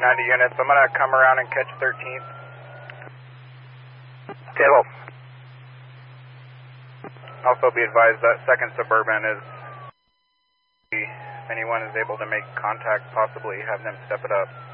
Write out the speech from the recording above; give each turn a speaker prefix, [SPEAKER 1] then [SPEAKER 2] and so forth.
[SPEAKER 1] 90 units. I'm going to come around and catch 13th.
[SPEAKER 2] Table.
[SPEAKER 1] Also be advised that 2nd Suburban is, if anyone is able to make contact, possibly have them step it up.